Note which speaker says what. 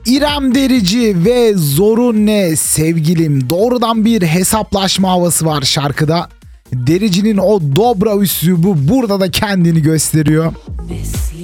Speaker 1: İrem Derici ve Zorun ne sevgilim, doğrudan bir hesaplaşma havası var şarkıda. Derici'nin o dobra üslubu burada da kendini gösteriyor.